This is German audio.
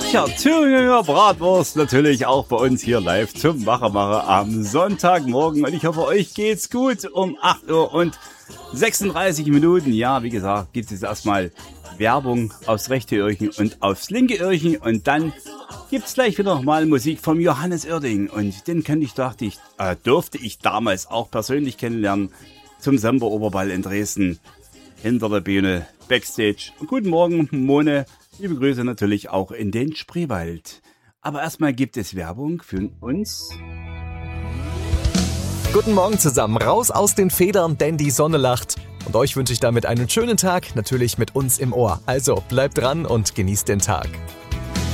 Ja, Thüringer Bratwurst natürlich auch bei uns hier live zum Macher am Sonntagmorgen. Und ich hoffe, euch geht's gut um 8 Uhr und 36 Minuten. Ja, wie gesagt, gibt es erstmal Werbung aufs rechte Öhrchen und aufs linke Öhrchen. Und dann gibt's gleich wieder nochmal Musik vom Johannes Oerding. Und den durfte ich damals auch persönlich kennenlernen zum Semper-Oberball in Dresden. Hinter der Bühne, Backstage. Guten Morgen, Mone. Liebe Grüße natürlich auch in den Spreewald. Aber erstmal gibt es Werbung für uns. Guten Morgen zusammen, raus aus den Federn, denn die Sonne lacht. Und euch wünsche ich damit einen schönen Tag, natürlich mit uns im Ohr. Also bleibt dran und genießt den Tag.